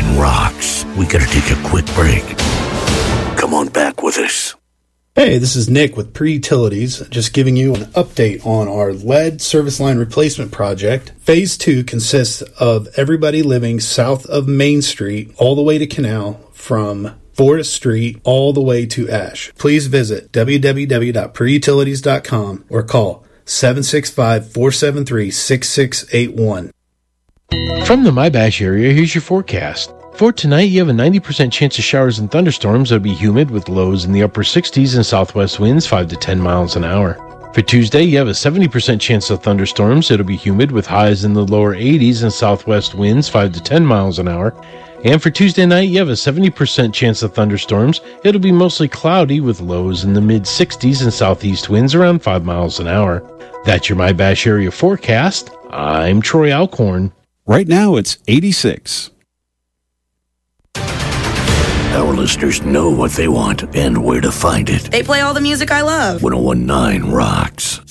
101.9 rocks. We gotta take a quick break. Come on back with us. Hey, this is Nick with Pre-Utilities, just giving you an update on our lead service line replacement project. Phase 2 consists of everybody living south of Main Street all the way to Canal, from Forest Street all the way to Ash. Please visit www.preutilities.com or call 765-473-6681. From the MyBash area, here's your forecast. For tonight, you have a 90% chance of showers and thunderstorms. It'll be humid with lows in the upper 60s and southwest winds 5 to 10 miles an hour. For Tuesday, you have a 70% chance of thunderstorms. It'll be humid with highs in the lower 80s and southwest winds 5 to 10 miles an hour. And for Tuesday night, you have a 70% chance of thunderstorms. It'll be mostly cloudy with lows in the mid-60s and southeast winds around 5 miles an hour. That's your MyBash area forecast. I'm Troy Alcorn. Right now, it's 86. Our listeners know what they want and where to find it. They play all the music I love. 101.9 rocks.